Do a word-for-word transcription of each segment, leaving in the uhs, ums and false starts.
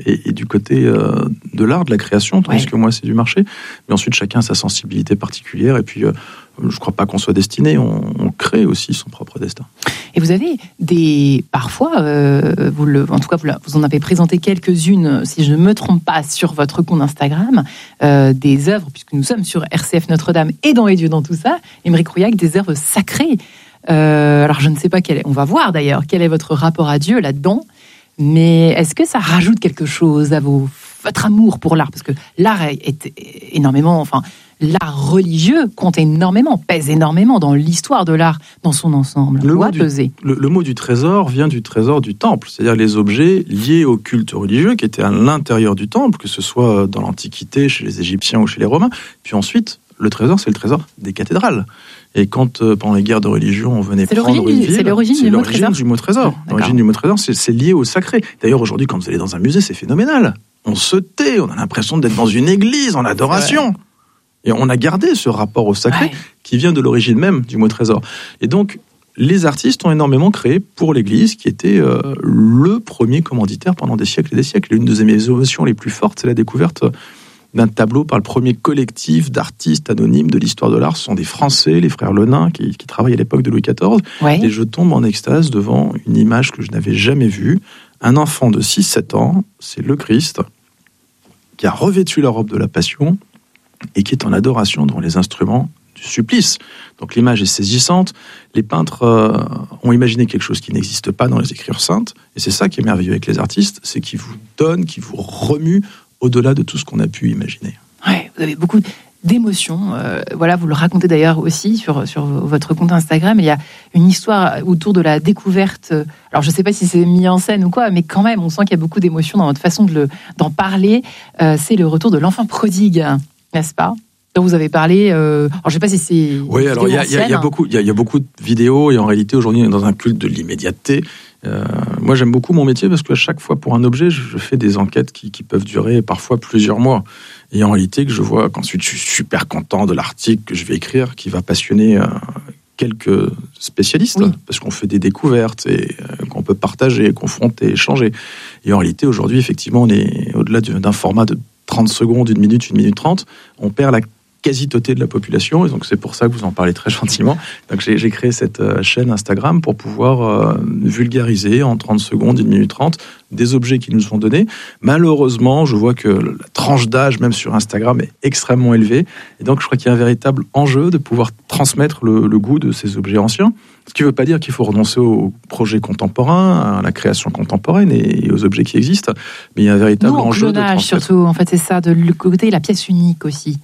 est, est du côté euh, de l'art, de la création, tandis ouais. que moi, c'est du marché. Mais ensuite, chacun a sa sensibilité particulière. Et puis, euh, je ne crois pas qu'on soit destiné. On, on crée aussi son propre destin. Et vous avez des... Parfois, euh, vous le, en tout cas, vous, vous en avez présenté quelques-unes, si je ne me trompe pas, sur votre compte Instagram, euh, des œuvres, puisque nous sommes sur R C F Notre-Dame et dans les dieux dans tout ça, Aymeric Rouillac, des œuvres sacrées. Euh, alors, je ne sais pas quel est... On va voir d'ailleurs quel est votre rapport à Dieu là-dedans. Mais est-ce que ça rajoute quelque chose à vos, votre amour pour l'art ? Parce que l'art est, est énormément... Enfin, l'art religieux compte énormément, pèse énormément dans l'histoire de l'art, dans son ensemble. Le, doit mot, du, peser. Le, le mot du trésor vient du trésor du temple, c'est-à-dire les objets liés au culte religieux qui étaient à l'intérieur du temple, que ce soit dans l'Antiquité, chez les Égyptiens ou chez les Romains. Puis ensuite, le trésor, c'est le trésor des cathédrales. Et quand, euh, pendant les guerres de religion, on venait c'est prendre une ville... C'est l'origine, c'est du, l'origine mot du mot trésor. Ah, l'origine du mot trésor, c'est, c'est lié au sacré. D'ailleurs, aujourd'hui, quand vous allez dans un musée, c'est phénoménal. On se tait, on a l'impression d'être dans une église, en adoration. Et on a gardé ce rapport au sacré ouais. qui vient de l'origine même du mot trésor. Et donc, les artistes ont énormément créé pour l'Église, qui était euh, le premier commanditaire pendant des siècles et des siècles. L'une de mes émotions les plus fortes, c'est la découverte d'un tableau par le premier collectif d'artistes anonymes de l'histoire de l'art. Ce sont des Français, les frères Lenain, qui, qui travaillent à l'époque de Louis quatorze. Ouais. Et je tombe en extase devant une image que je n'avais jamais vue. Un enfant de six sept ans, c'est le Christ, qui a revêtu la robe de la Passion, et qui est en adoration devant les instruments du supplice. Donc l'image est saisissante. Les peintres euh, ont imaginé quelque chose qui n'existe pas dans les Écritures saintes, et c'est ça qui est merveilleux avec les artistes, c'est qu'ils vous donnent, qu'ils vous remuent au-delà de tout ce qu'on a pu imaginer. Ouais, vous avez beaucoup d'émotions. Euh, voilà, vous le racontez d'ailleurs aussi sur, sur votre compte Instagram. Il y a une histoire autour de la découverte. Alors, je ne sais pas si c'est mis en scène ou quoi, mais quand même, on sent qu'il y a beaucoup d'émotions dans votre façon de le, d'en parler. Euh, c'est le retour de l'enfant prodigue, n'est-ce pas ? dont vous avez parlé. Euh... Alors, je ne sais pas si c'est. Oui, alors il y, y, y, y a beaucoup, il y, y a beaucoup de vidéos et en réalité aujourd'hui on est dans un culte de l'immédiateté. Euh, moi, j'aime beaucoup mon métier parce qu'à chaque fois pour un objet, je fais des enquêtes qui, qui peuvent durer parfois plusieurs mois. Et en réalité, que je vois qu'ensuite je suis super content de l'article que je vais écrire, qui va passionner euh, quelques spécialistes, oui. parce qu'on fait des découvertes et euh, qu'on peut partager, confronter, échanger. Et en réalité, aujourd'hui, effectivement, on est au-delà d'un format de trente secondes, une minute, une minute trente, on perd la quasi-totalité de la population, et donc c'est pour ça que vous en parlez très gentiment. Donc j'ai, j'ai créé cette euh, chaîne Instagram pour pouvoir euh, vulgariser en trente secondes, une minute trente, des objets qui nous sont donnés. Malheureusement, je vois que la tranche d'âge, même sur Instagram, est extrêmement élevée, et donc je crois qu'il y a un véritable enjeu de pouvoir transmettre le, le goût de ces objets anciens. Ce qui ne veut pas dire qu'il faut renoncer aux projets contemporains, à la création contemporaine et aux objets qui existent, mais il y a un véritable non, enjeu de transmettre. Surtout, en fait, c'est ça, de le côté la pièce unique aussi.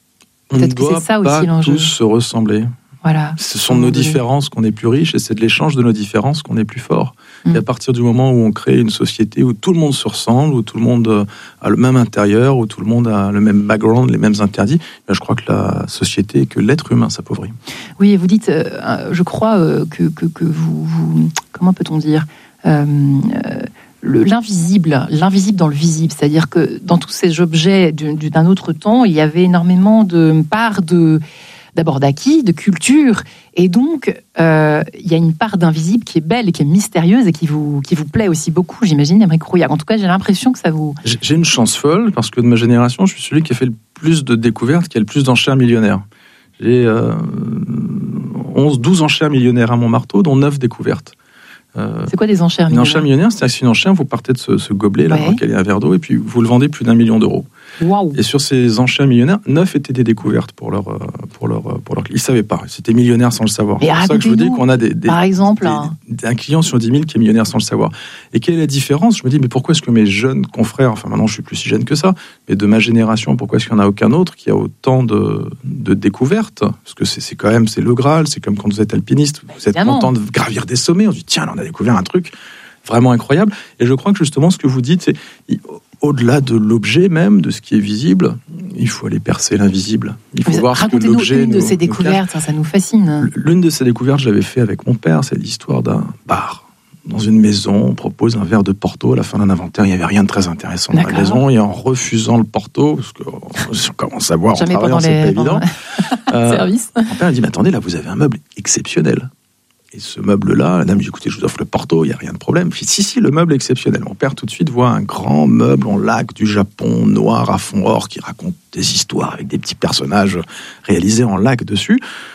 On ne doit ça pas aussi, tous se ressembler. Voilà. Ce sont de nos différences qu'on est plus riches et c'est de l'échange de nos différences qu'on est plus fort. Mmh. Et à partir du moment où on crée une société où tout le monde se ressemble, où tout le monde a le même intérieur, où tout le monde a le même background, les mêmes interdits, ben je crois que la société, que l'être humain s'appauvrit. Oui, et vous dites, euh, je crois euh, que, que, que vous, vous... Comment peut-on dire euh, euh, Le, l'invisible, l'invisible dans le visible, c'est-à-dire que dans tous ces objets d'un autre temps, il y avait énormément de parts de, d'abord d'acquis, de culture, et donc euh, il y a une part d'invisible qui est belle et qui est mystérieuse et qui vous, qui vous plaît aussi beaucoup, j'imagine, Aymeric Rouillac. En tout cas, j'ai l'impression que ça vous... J'ai une chance folle, parce que de ma génération, je suis celui qui a fait le plus de découvertes, qui a le plus d'enchères millionnaires. J'ai euh, onze, douze enchères millionnaires à mon marteau, dont neuf découvertes. Euh, c'est quoi des enchères millionnaires ? Une enchère millionnaire, c'est-à-dire que c'est une enchère, vous partez de ce, ce gobelet là, ouais. dans lequel il y a un verre d'eau, et puis vous le vendez plus d'un million d'euros. Wow. Et sur ces enchères millionnaires, neuf étaient des découvertes pour leur, pour leur, pour leur. Ils savaient pas, c'était millionnaire sans le savoir. Mais c'est pour ça que je vous dis qu'on a des, des par exemple, des, hein. des, un client sur dix mille qui est millionnaire sans le savoir. Et quelle est la différence ? Je me dis, mais pourquoi est-ce que mes jeunes confrères, enfin maintenant je suis plus si jeune que ça, mais de ma génération, pourquoi est-ce qu'il n'y en a aucun autre qui a autant de, de découvertes ? Parce que c'est, c'est quand même, c'est le Graal, c'est comme quand vous êtes alpiniste, vous êtes Évidemment. content de gravir des sommets, on se dit, tiens, là, on a découvert un truc vraiment incroyable. Et je crois que justement, ce que vous dites, c'est au-delà de l'objet même, de ce qui est visible, il faut aller percer l'invisible. Il faut vous voir ce que l'objet une de ces découvertes, ça, ça nous fascine. L'une de ces découvertes, je l'avais fait avec mon père, c'est l'histoire d'un bar. Dans une maison, on propose un verre de Porto. À la fin d'un inventaire, il n'y avait rien de très intéressant D'accord. dans la maison. Et en refusant le Porto, parce qu'on commence à boire en travaillant, c'est pas évident. euh, Service. Mon père a dit, mais attendez, là, vous avez un meuble exceptionnel. Et ce meuble-là, la dame dit, écoutez, je vous offre le Porto, il n'y a rien de problème. Je dis, si, si, le meuble est exceptionnel. Mon père, tout de suite, voit un grand meuble en laque du Japon, noir à fond or, qui raconte des histoires avec des petits personnages réalisés en laque dessus.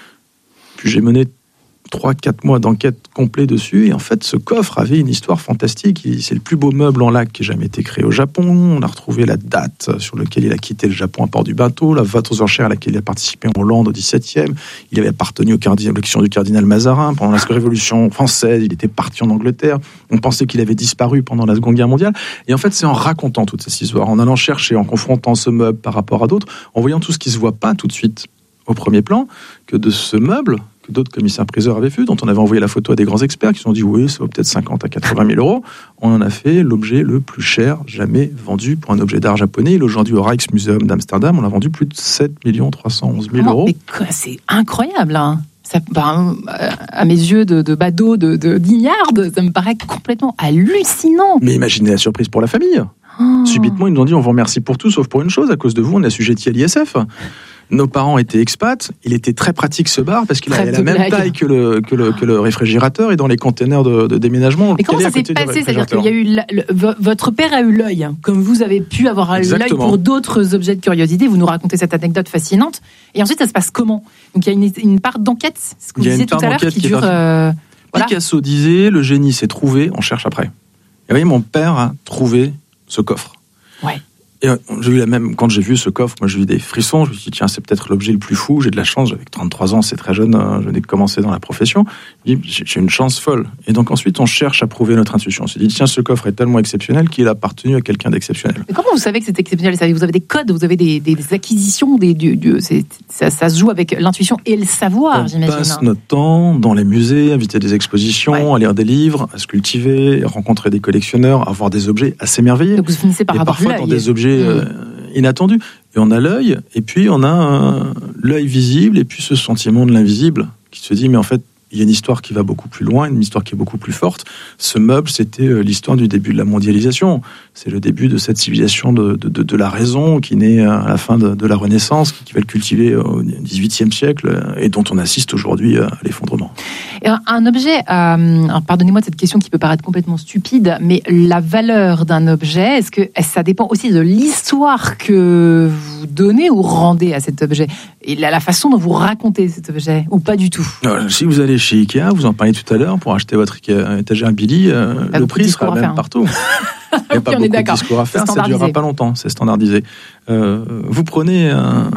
Puis j'ai mené trois quatre mois d'enquête complet dessus, et en fait, ce coffre avait une histoire fantastique. C'est le plus beau meuble en laque qui ait jamais été créé au Japon. On a retrouvé la date sur laquelle il a quitté le Japon à port du bateau, la vente aux enchères à laquelle il a participé en Hollande au dix-septième. Il avait appartenu au cardinal, à l'élection du cardinal Mazarin pendant la Révolution française. Il était parti en Angleterre. On pensait qu'il avait disparu pendant la Seconde Guerre mondiale. Et en fait, c'est en racontant toute cette histoire, en allant chercher, en confrontant ce meuble par rapport à d'autres, en voyant tout ce qui se voit pas tout de suite au premier plan, que de ce meuble que d'autres commissaires-priseurs avaient vu, dont on avait envoyé la photo à des grands experts qui se sont dit oui, ça vaut peut-être cinquante à quatre-vingt mille euros. On en a fait l'objet le plus cher jamais vendu pour un objet d'art japonais. Il est aujourd'hui au Rijksmuseum d'Amsterdam. On a vendu plus de sept millions trois cent onze mille euros. Mais quoi, c'est incroyable, hein. Ça, bah, à mes yeux de, de badaud, de, de d'ignarde, ça me paraît complètement hallucinant. Mais imaginez la surprise pour la famille. Oh. Subitement, ils nous ont dit on vous remercie pour tout, sauf pour une chose, à cause de vous, on est assujetti à l'I S F. Nos parents étaient expats, il était très pratique ce bar parce qu'il avait la même blague. taille que le, que, le, que le réfrigérateur et dans les containers de, de déménagement. Mais comment ça s'est passé? C'est-à-dire qu'il y a eu la, le, votre père a eu l'œil, comme vous avez pu avoir eu l'œil pour d'autres objets de curiosité. Vous nous racontez cette anecdote fascinante. Et ensuite, ça se passe comment? Donc il y a une, une part d'enquête, ce que vous disiez tout à l'heure, qui dure. Euh, voilà. Picasso disait le génie s'est trouvé, on cherche après. Et vous voyez, mon père a trouvé ce coffre. Ouais. Et j'ai eu la même, quand j'ai vu ce coffre, moi j'ai eu des frissons, je me suis dit tiens, c'est peut-être l'objet le plus fou, j'ai de la chance, j'avais trente-trois ans, c'est très jeune, je venais de commencer dans la profession, j'ai une chance folle. Et donc ensuite on cherche à prouver notre intuition, on s'est dit tiens, ce coffre est tellement exceptionnel qu'il a appartenu à quelqu'un d'exceptionnel. Mais comment vous savez que c'est exceptionnel? Vous avez des codes, vous avez des, des acquisitions, des, du, du, c'est, ça, ça se joue avec l'intuition et le savoir, on j'imagine. On passe notre temps dans les musées, à visiter des expositions, ouais. à lire des livres, à se cultiver, à rencontrer des collectionneurs, à voir des objets assez merveilleux. Donc vous finissez par et avoir parfois l'œil. dans des objets mmh. euh, inattendus. Et on a l'œil, et puis on a un, l'œil visible, et puis ce sentiment de l'invisible, qui se dit, mais en fait, il y a une histoire qui va beaucoup plus loin, une histoire qui est beaucoup plus forte. Ce meuble, c'était l'histoire du début de la mondialisation. C'est le début de cette civilisation de, de, de, de la raison qui naît à la fin de, de la Renaissance, qui va le cultiver au dix-huitième siècle et dont on assiste aujourd'hui à l'effondrement. Et un objet, euh, alors pardonnez-moi de cette question qui peut paraître complètement stupide, mais la valeur d'un objet, est-ce que ça dépend aussi de l'histoire que vous donnez ou rendez à cet objet? Et la, la façon dont vous racontez cet objet, ou pas du tout? Alors, si vous allez chez Ikea, vous en parliez tout à l'heure, pour acheter votre Ikea, étagère Billy, euh, le prix sera le même hein. partout. Il n'y a pas beaucoup de discours à faire, ça ne durera pas longtemps, c'est standardisé. Euh, vous prenez un,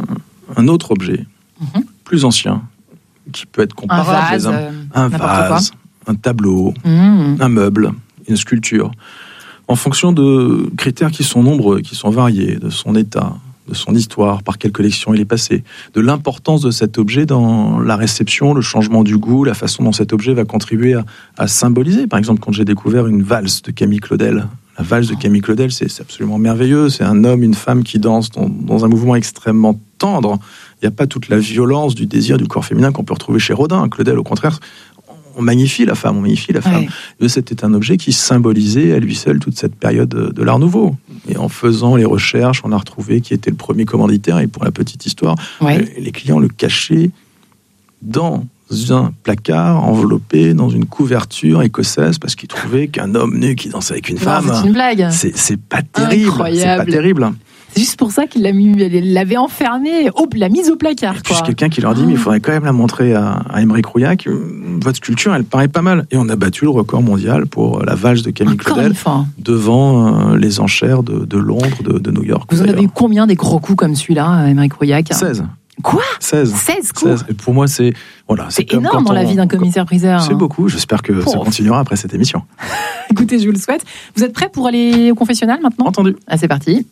un autre objet, mm-hmm. plus ancien, qui peut être comparable. Un vase, euh, un, vase un tableau, mm. un meuble, une sculpture, en fonction de critères qui sont nombreux, qui sont variés, de son état, de son histoire, par quelle collection il est passé, de l'importance de cet objet dans la réception, le changement du goût, la façon dont cet objet va contribuer à, à symboliser. Par exemple, quand j'ai découvert une valse de Camille Claudel, la valse de Camille Claudel, c'est, c'est absolument merveilleux. C'est un homme, une femme qui dansent dans, dans un mouvement extrêmement tendre. Il n'y a pas toute la violence du désir du corps féminin qu'on peut retrouver chez Rodin. Claudel, au contraire, on magnifie la femme, on magnifie la femme. Ouais. C'était un objet qui symbolisait à lui seul toute cette période de l'Art Nouveau. Et en faisant les recherches, on a retrouvé qui était le premier commanditaire. Et pour la petite histoire, ouais. les clients le cachaient dans un placard enveloppé dans une couverture écossaise parce qu'ils trouvaient qu'un homme nu qui dansait avec une non, femme, c'est une blague. C'est, c'est pas terrible. Incroyable. C'est pas terrible. C'est juste pour ça qu'il l'a mis, l'avait enfermé, au, l'a mise au placard. Et puis quoi. Quelqu'un qui leur dit, mais il faudrait quand même la montrer à, à Aymeric Rouillac. Votre sculpture, elle paraît pas mal. Et on a battu le record mondial pour la valse de Camille Encore Claudel devant euh, les enchères de, de Londres, de, de New York. Vous en avez eu combien des gros coups comme celui-là, Aymeric Rouillac? seize. Quoi? seize. seize coups. seize. Et pour moi, c'est voilà, c'est, c'est énorme dans on, la vie d'un commissaire-priseur. C'est hein. beaucoup. J'espère que pour... ça continuera après cette émission. Écoutez, je vous le souhaite. Vous êtes prêts pour aller au confessionnal maintenant? Entendu. Ah, c'est parti.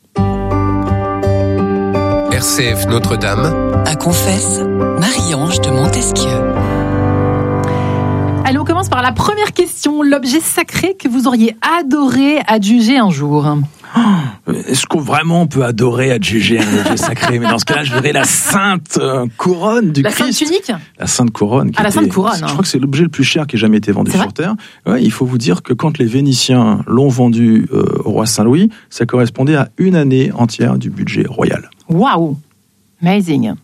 R C F Notre-Dame. À Confesse, Marie-Ange de Montesquieu. Allez, on commence par la première question. L'objet sacré que vous auriez adoré adjuger un jour. Oh, est-ce qu'on vraiment peut adorer adjuger un objet sacré? Mais dans ce cas-là, je dirais la sainte couronne du la Christ. La sainte tunique? La sainte couronne. Ah, la sainte couronne. Je hein. crois que c'est l'objet le plus cher qui ait jamais été vendu c'est sur vrai Terre. Ouais, il faut vous dire que quand les Vénitiens l'ont vendu euh, au roi Saint-Louis, ça correspondait à une année entière du budget royal. Waouh! Amazing!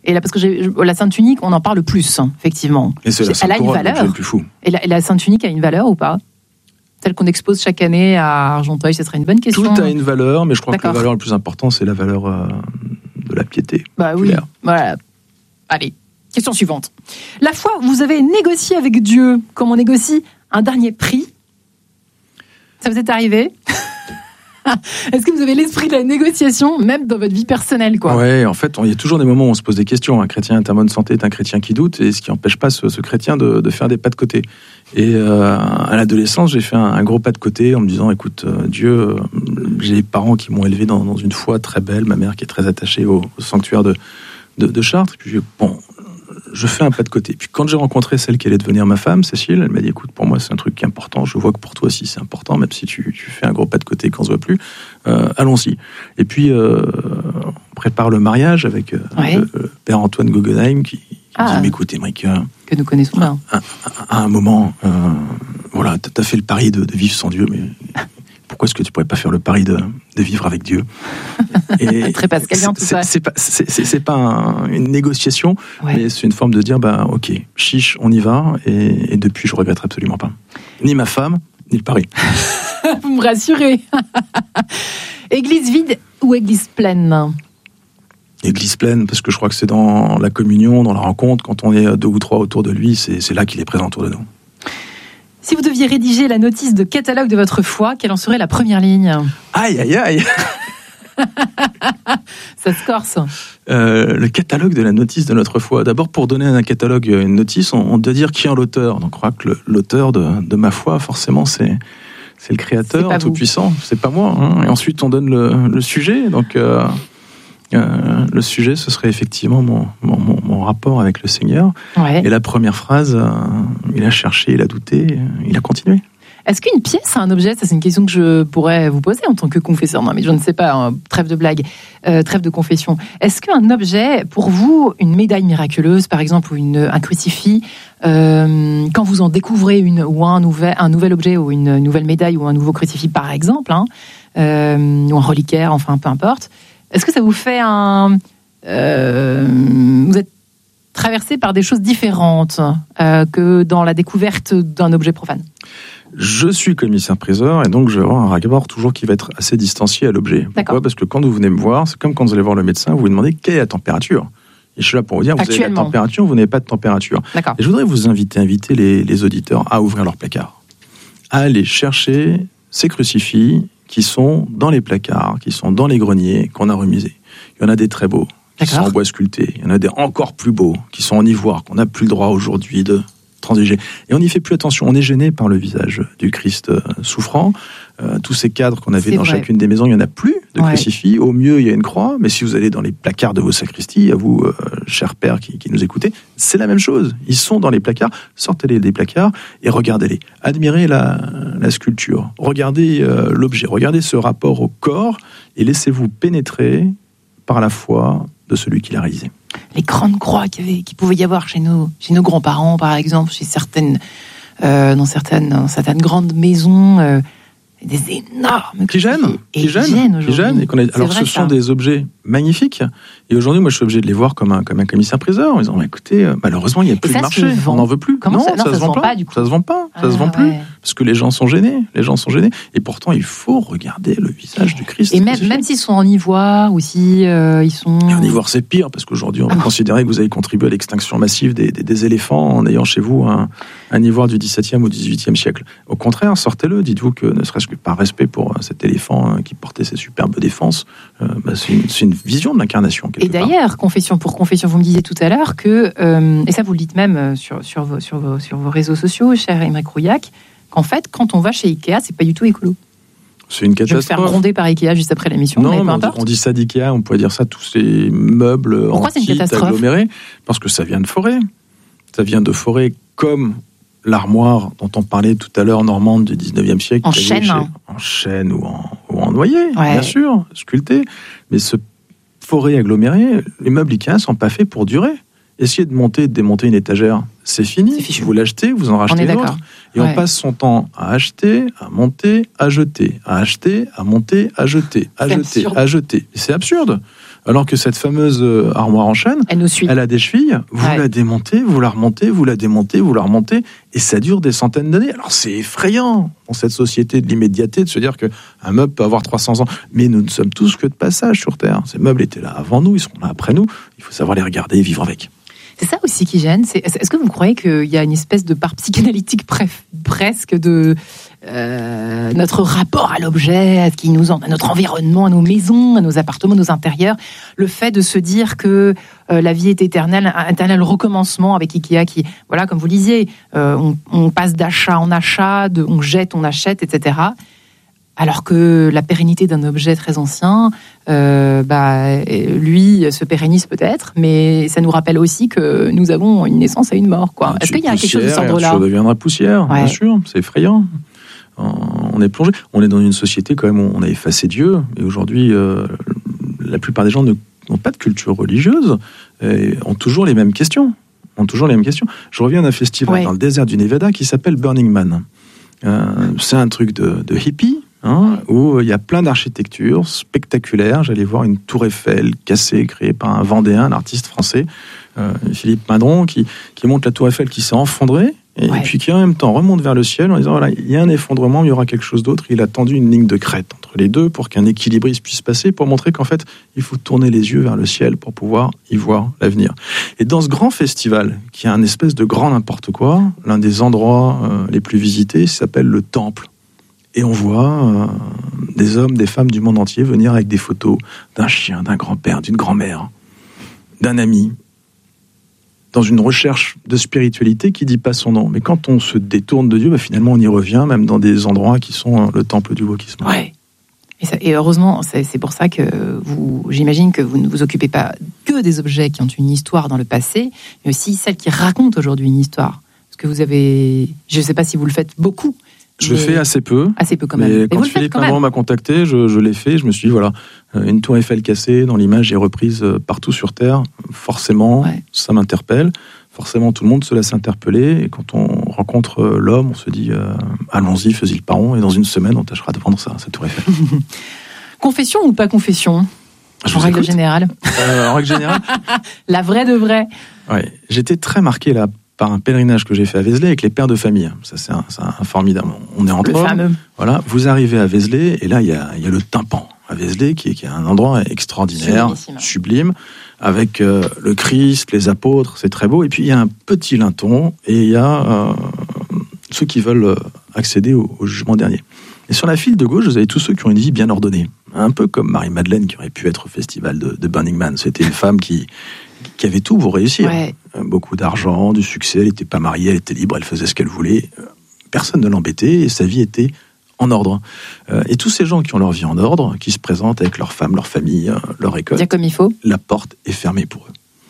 Et là, parce que j'ai, la Sainte Tunique, on en parle plus, hein, effectivement. Et c'est la Elle a une valeur. Le plus fou. Et la, et la Sainte Tunique a une valeur ou pas ? Celle qu'on expose chaque année à Argenteuil, ce serait une bonne question. Tout a une valeur, mais je crois D'accord. que la valeur la plus importante, c'est la valeur euh, de la piété. Bah oui, populaire. voilà. Allez, question suivante. La fois où vous avez négocié avec Dieu, comme on négocie un dernier prix, ça vous est arrivé ? Est-ce que vous avez l'esprit de la négociation, même dans votre vie personnelle, quoi ? Ouais, en fait, il y a toujours des moments où on se pose des questions. Un chrétien est en bonne santé, est un chrétien qui doute, et ce qui n'empêche pas ce, ce chrétien de, de faire des pas de côté. Et euh, à l'adolescence, j'ai fait un, un gros pas de côté en me disant, écoute, euh, Dieu, euh, j'ai des parents qui m'ont élevé dans, dans une foi très belle, ma mère qui est très attachée au, au sanctuaire de, de, de Chartres. Et puis, j'ai, bon, je fais un pas de côté. Puis quand j'ai rencontré celle qui allait devenir ma femme, Cécile, elle m'a dit, écoute, pour moi c'est un truc qui est important, je vois que pour toi aussi c'est important, même si tu, tu fais un gros pas de côté quand on se voit plus, euh, allons-y. Et puis euh, on prépare le mariage avec euh, ouais. le, le père Antoine Guggenheim qui, qui ah, me dit, mais écoute Émeric, euh, que nous connaissons bien. À, à, à un moment, euh, voilà, t'as fait le pari de, de vivre sans Dieu, mais pourquoi est-ce que tu pourrais pas faire le pari de, de vivre avec Dieu ? Et très pascalien tout ça. C'est pas, c'est, c'est, c'est pas un, une négociation, ouais. mais c'est une forme de dire, bah, ok, chiche, on y va, et, et depuis, je regrette absolument pas. Ni ma femme, ni le pari. Vous me rassurez. Église vide ou église pleine ? Église pleine, parce que je crois que c'est dans la communion, dans la rencontre, quand on est deux ou trois autour de lui, c'est, c'est là qu'il est présent autour de nous. Si vous deviez rédiger la notice de catalogue de votre foi, quelle en serait la première ligne ? Aïe, aïe, aïe. Ça se corse. Euh, le catalogue de la notice de notre foi. D'abord, pour donner un catalogue, une notice, on, on doit dire qui est l'auteur. Donc, je crois que le, l'auteur de, de ma foi, forcément, c'est, c'est le Créateur tout-puissant. C'est pas moi. Hein. Et ensuite, on donne le, le sujet. Donc, euh, euh, le sujet, ce serait effectivement mon, mon, mon, mon rapport avec le Seigneur. Ouais. Et la première phrase, euh, il a cherché, il a douté, il a continué. Est-ce qu'une pièce a un objet ? Ça, c'est une question que je pourrais vous poser en tant que confesseur. Non, mais je ne sais pas, hein, trêve de blague, euh, trêve de confession. Est-ce qu'un objet, pour vous, une médaille miraculeuse, par exemple, ou une, un crucifix, euh, quand vous en découvrez une, ou un nouvel, un nouvel objet, ou une nouvelle médaille, ou un nouveau crucifix, par exemple, hein, euh, ou un reliquaire, enfin, peu importe, est-ce que ça vous fait un... Euh, vous êtes traversé par des choses différentes euh, que dans la découverte d'un objet profane ? Je suis commissaire-priseur et donc je vais avoir un rapport toujours qui va être assez distancié à l'objet. Pourquoi ? D'accord. Parce que quand vous venez me voir, c'est comme quand vous allez voir le médecin, vous lui demandez quelle est la température. Et je suis là pour vous dire, vous avez la température, vous n'avez pas de température. D'accord. Et je voudrais vous inviter, inviter les, les auditeurs à ouvrir leur placard, à aller chercher ces crucifix qui sont dans les placards, qui sont dans les greniers, qu'on a remisés. Il y en a des très beaux, qui D'accord. sont en bois sculpté. Il y en a des encore plus beaux, qui sont en ivoire, qu'on n'a plus le droit aujourd'hui de transiger. Et on n'y fait plus attention. On est gêné par le visage du Christ euh, souffrant. Euh, tous ces cadres qu'on avait c'est dans vrai. chacune des maisons, il n'y en a plus de ouais. crucifix. Au mieux, il y a une croix. Mais si vous allez dans les placards de vos sacristies, à vous, euh, chers pères qui, qui nous écoutez, c'est la même chose. Ils sont dans les placards. Sortez-les des placards et regardez-les. Admirez la, la sculpture. Regardez euh, l'objet. Regardez ce rapport au corps et laissez-vous pénétrer par la foi de celui qui l'a réalisé. Les grandes croix qu'il y avait, qu'il pouvait y avoir chez nos, chez nos grands-parents, par exemple, chez certaines, euh, dans certaines, dans certaines grandes maisons, euh, des énormes qui gênent, qui gênent, qui gênent. Et qu'on a, alors, ce sont ça. des objets magnifiques. Et aujourd'hui, moi, je suis obligé de les voir comme un, comme un commissaire-priseur en disant, bah, écoutez, malheureusement, il n'y a plus de marché. On n'en veut plus. Comment non, ça, non, ça, ça se vend pas. pas du coup. Ça se vend pas. Ah, ça se vend plus. Ouais. Parce que les gens sont gênés. Les gens sont gênés. Et pourtant, il faut regarder le visage du Christ. Et même, même s'ils sont en ivoire ou si euh, ils sont. Et en ivoire, c'est pire parce qu'aujourd'hui, on va ah. considérer que vous avez contribué à l'extinction massive des, des, des éléphants en ayant chez vous un, un ivoire du dix-septième ou dix-huitième siècle. Au contraire, sortez-le. Dites-vous que ne serait-ce que par respect pour cet éléphant qui portait ses superbes défenses, euh, bah, c'est, une, c'est une vision de l'incarnation. Et d'ailleurs, part. confession pour confession, vous me disiez tout à l'heure que, euh, et ça vous le dites même sur, sur, vos, sur, vos, sur vos réseaux sociaux, cher Émeric Rouillac, qu'en fait, quand on va chez Ikea, c'est pas du tout écolo. C'est une catastrophe. Je vais me faire gronder par Ikea juste après l'émission. Non, mais peu mais importe. on dit ça d'Ikea, on pourrait dire ça tous ces meubles Pourquoi en kit agglomérés, parce que ça vient de forêt. Ça vient de forêt comme l'armoire dont on parlait tout à l'heure, normande du dix-neuvième siècle. En chêne. Chez, en chêne ou en, ou en noyer, ouais. bien sûr, sculpté. Mais ce forêt agglomérée, les meubles Ikea ne sont pas faits pour durer. Essayez de monter, de démonter une étagère, c'est fini. C'est vous l'achetez, vous en rachetez d'autres. Et ouais. on passe son temps à acheter, à monter, à jeter, à acheter, à monter, à jeter, à c'est jeter, absurde. à jeter. Et c'est absurde. Alors que cette fameuse armoire en chêne, elle nous suit. Elle a des chevilles, vous ouais. la démontez, vous la remontez, vous la démontez, vous la remontez, et ça dure des centaines d'années. Alors c'est effrayant dans cette société de l'immédiateté de se dire qu'un meuble peut avoir trois cents ans. Mais nous ne sommes tous que de passage sur Terre. Ces meubles étaient là avant nous, ils seront là après nous. Il faut savoir les regarder et vivre avec. C'est ça aussi qui gêne. C'est, est-ce que vous croyez qu'il y a une espèce de part psychanalytique bref, presque de euh, notre rapport à l'objet, à, ce qui nous, à notre environnement, à nos maisons, à nos appartements, à nos intérieurs, le fait de se dire que euh, la vie est éternelle, un éternel recommencement avec Ikea qui, voilà, comme vous le disiez, euh, on, on passe d'achat en achat, de, on jette, on achète, et cetera. Alors que la pérennité d'un objet très ancien, euh, bah, lui, se pérennise peut-être, mais ça nous rappelle aussi que nous avons une naissance et une mort. Quoi. Est-ce qu'il y a quelque chose de cet ordre-là ? Ça deviendra poussière, ouais. Bien sûr, c'est effrayant. On est plongé. On est dans une société quand même où on a effacé Dieu, et aujourd'hui, euh, la plupart des gens ne, n'ont pas de culture religieuse, et ont toujours les mêmes questions. Ont toujours les mêmes questions. Je reviens d'un festival ouais. dans le désert du Nevada qui s'appelle Burning Man. Euh, c'est un truc de, de hippie. Hein, où il y a plein d'architectures spectaculaires. J'allais voir une tour Eiffel cassée, créée par un Vendéen, un artiste français, euh, Philippe Madron, qui, qui monte la tour Eiffel qui s'est effondrée, et, ouais. et puis qui en même temps remonte vers le ciel en disant, voilà, il y a un effondrement, il y aura quelque chose d'autre. Il a tendu une ligne de crête entre les deux pour qu'un équilibriste puisse passer, pour montrer qu'en fait, il faut tourner les yeux vers le ciel pour pouvoir y voir l'avenir. Et dans ce grand festival, qui est un espèce de grand n'importe quoi, l'un des endroits euh, les plus visités s'appelle le Temple. Et on voit euh, des hommes, des femmes du monde entier venir avec des photos d'un chien, d'un grand-père, d'une grand-mère, d'un ami, dans une recherche de spiritualité qui ne dit pas son nom. Mais quand on se détourne de Dieu, bah, finalement on y revient, même dans des endroits qui sont euh, le temple du wokisme. Ouais. Et, ça, et heureusement, c'est, c'est pour ça que vous, j'imagine que vous ne vous occupez pas que des objets qui ont une histoire dans le passé, mais aussi celles qui racontent aujourd'hui une histoire. Parce que vous avez, je ne sais pas si vous le faites beaucoup, Je le fais assez peu. Assez peu quand même. Mais quand Philippe Madron m'a contacté, je, je l'ai fait. Je me suis dit, voilà, une tour Eiffel cassée, dans l'image est reprise partout sur Terre. Forcément, ouais. ça m'interpelle. Forcément, tout le monde se laisse interpeller. Et quand on rencontre l'homme, on se dit, euh, allons-y, faisons le paron. Et dans une semaine, on tâchera de vendre ça, cette tour Eiffel. Confession ou pas confession ? Je en règle écoute. générale. Euh, en règle générale. La vraie de vraie. Ouais. J'étais très marqué là. par un pèlerinage que j'ai fait à Vézelay avec les pères de famille. Ça, c'est un, c'est un formidable. On est en le fameux. Voilà, vous arrivez à Vézelay, et là, il y a, il y a le tympan à Vézelay, qui est, qui est un endroit extraordinaire, Sublimissime. sublime, avec euh, le Christ, les apôtres, c'est très beau. Et puis, il y a un petit linton, et il y a euh, ceux qui veulent accéder au, au jugement dernier. Et sur la file de gauche, vous avez tous ceux qui ont une vie bien ordonnée. Un peu comme Marie-Madeleine, qui aurait pu être au festival de, de Burning Man. C'était une femme qui... qui avait tout pour réussir. Ouais. Beaucoup d'argent, du succès, elle n'était pas mariée, elle était libre, elle faisait ce qu'elle voulait. Personne ne l'embêtait et sa vie était en ordre. Et tous ces gens qui ont leur vie en ordre, qui se présentent avec leur femme, leur famille, leur école, bien comme il faut. La porte est fermée pour eux.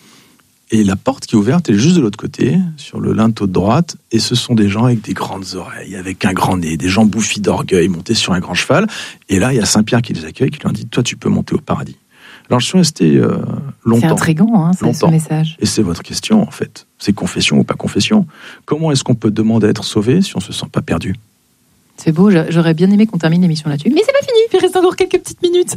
Et la porte qui est ouverte, elle est juste de l'autre côté, sur le linteau de droite, et ce sont des gens avec des grandes oreilles, avec un grand nez, des gens bouffis d'orgueil, montés sur un grand cheval. Et là, il y a Saint-Pierre qui les accueille, qui leur dit « Toi, tu peux monter au paradis ». Alors, je suis resté euh, longtemps. C'est intriguant, hein, c'est ce message. Et c'est votre question, en fait. C'est confession ou pas confession. Comment est-ce qu'on peut demander à être sauvé si on ne se sent pas perdu ? C'est beau, j'aurais bien aimé qu'on termine l'émission là-dessus. Mais c'est pas fini, il reste encore quelques petites minutes.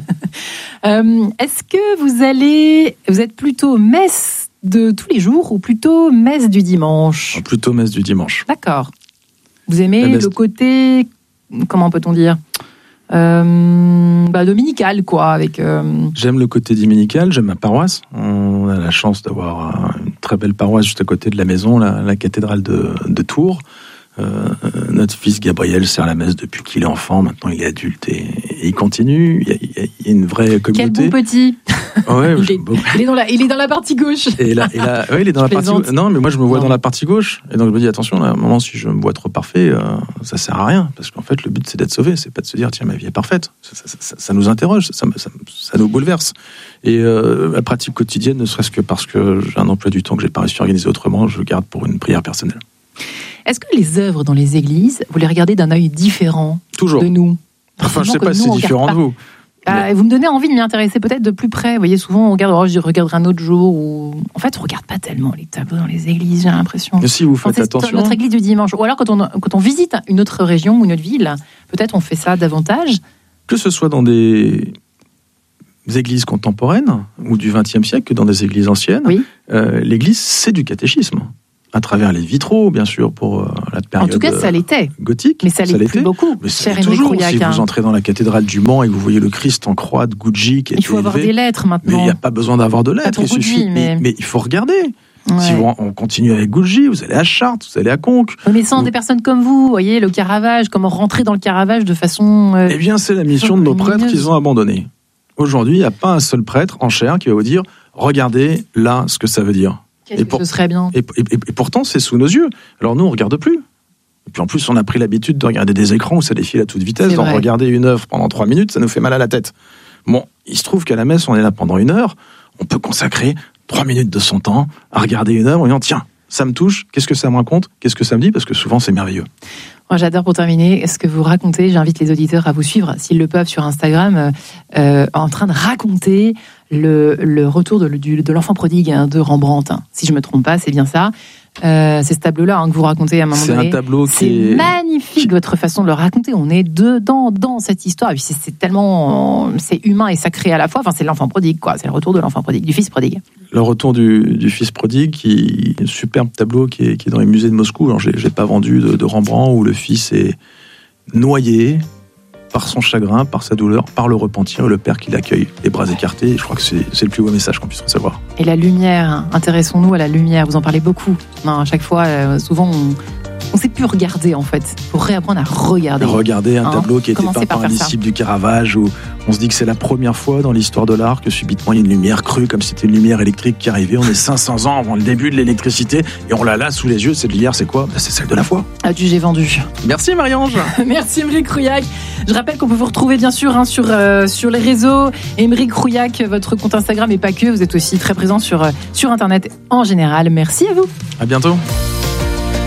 euh, est-ce que vous allez... Vous êtes plutôt messe de tous les jours ou plutôt messe du dimanche ? Plutôt messe du dimanche. D'accord. Vous aimez le côté... Comment peut-on dire ? Euh, bah, dominical quoi avec euh... J'aime le côté dominical, j'aime ma paroisse. On a la chance d'avoir une très belle paroisse juste à côté de la maison, la, la cathédrale de, de Tours. Euh, notre fils Gabriel sert la messe depuis qu'il est enfant, maintenant il est adulte et, et il continue. Il y, a, il y a une vraie communauté. Quel beau petit. Ouais, il, est, il, est dans la, il est dans la partie gauche. Et là, et là, ouais, il est dans je la plaisante. partie. Non, mais moi je me vois non. dans la partie gauche. Et donc je me dis attention, à un moment si je me vois trop parfait, euh, ça sert à rien, parce qu'en fait le but c'est d'être sauvé, c'est pas de se dire tiens ma vie est parfaite. Ça, ça, ça, ça nous interroge, ça, ça, ça nous bouleverse. Et euh, la pratique quotidienne, ne serait-ce que parce que j'ai un emploi du temps que j'ai pas réussi à organiser autrement, je le garde pour une prière personnelle. Est-ce que les œuvres dans les églises, vous les regardez d'un œil différent Toujours. de nous ? Enfin, je ne sais pas si c'est différent de vous. Bah, vous me donnez envie de m'y intéresser peut-être de plus près. Vous voyez, souvent on regarde, oh, je regarderai un autre jour. Ou... En fait, on ne regarde pas tellement les tableaux dans les églises, j'ai l'impression. Mais si vous faites attention. Notre église du dimanche. Ou alors quand on, quand on visite une autre région ou une autre ville, peut-être on fait ça davantage. Que ce soit dans des églises contemporaines ou du vingtième siècle que dans des églises anciennes. Oui. Euh, l'église, c'est du catéchisme. À travers les vitraux, bien sûr, pour euh, la période En tout cas, ça l'était. gothique. Mais ça l'est plus beaucoup, Mais ça cher l'est Émeric toujours. Rouillac. Si vous entrez dans la cathédrale du Mans et que vous voyez le Christ en croix de Gucci qui est Il faut avoir des lettres mais maintenant. il n'y a pas besoin d'avoir de lettres. pour Il suffit. Gucci, mais- mais... mais il faut regarder. Ouais. Si vous, on continue avec Gucci, vous allez à Chartres, vous allez à Conques. Oui, mais sans Vous- des personnes comme vous, vous voyez, le Caravage, comment rentrer dans le Caravage de façon... euh, Eh bien, c'est la mission de nos prêtres qu'ils ont abandonnée. Aujourd'hui, il n'y a pas un seul prêtre en chair qui va vous dire « Regardez là ce que ça veut dire ». Qu'est-ce Et que pour- ce serait bien. Et, et- et pourtant, c'est sous nos yeux. Alors nous, on ne regarde plus. Et puis en plus, on a pris l'habitude de regarder des écrans où ça défile à toute vitesse. C'est Donc vrai. regarder une œuvre pendant trois minutes, ça nous fait mal à la tête. Bon, il se trouve qu'à la messe, on est là pendant une heure. On peut consacrer trois minutes de son temps à regarder une œuvre en disant « Tiens, ça me touche, qu'est-ce que ça me raconte, qu'est-ce que ça me dit ?» Parce que souvent, c'est merveilleux. Moi, j'adore pour terminer ce que vous racontez. J'invite les auditeurs à vous suivre, s'ils le peuvent, sur Instagram, euh, euh, en train de raconter le, le retour de, du- de l'enfant prodigue hein, de Rembrandt. hein. Si je me trompe pas, c'est bien ça. Euh, c'est ce tableau-là hein, que vous racontez à un moment C'est donné. un tableau C'est qui est... magnifique votre façon de le raconter. On est dedans dans cette histoire. Et puis c'est, c'est tellement, c'est humain et sacré à la fois. Enfin, c'est l'enfant prodigue, quoi. C'est le retour de l'enfant prodigue, du fils prodigue. Le retour du, du fils prodigue, qui un superbe tableau qui est, qui est dans les musées de Moscou. Alors, j'ai, j'ai pas vendu de, de Rembrandt où le fils est noyé par son chagrin, par sa douleur, par le repentir, et le père qui l'accueille, les bras écartés. Et je crois que c'est, c'est le plus beau message qu'on puisse recevoir. Et la lumière, hein. Intéressons-nous à la lumière. Vous en parlez beaucoup. Non, à chaque fois, euh, souvent, on ne sait plus regarder en fait. Pour réapprendre à regarder. Regardez un Hein, tableau qui a été commencez peint par par un faire ça. disciple du Caravage où on se dit que c'est la première fois dans l'histoire de l'art que subitement il y a une lumière crue, comme si c'était une lumière électrique qui arrivait. On est cinq cents ans avant le début de l'électricité et on l'a là sous les yeux. Cette lumière, c'est quoi ? Ben, c'est celle de la foi. Adieu, j'ai vendu. Merci Marie-Ange. Merci Émeric Rouillac. Je rappelle qu'on peut vous retrouver bien sûr hein, sur, euh, sur les réseaux. Émeric Rouillac, votre compte Instagram et pas que. Vous êtes aussi très présent sur, euh, sur Internet en général. Merci à vous. À bientôt.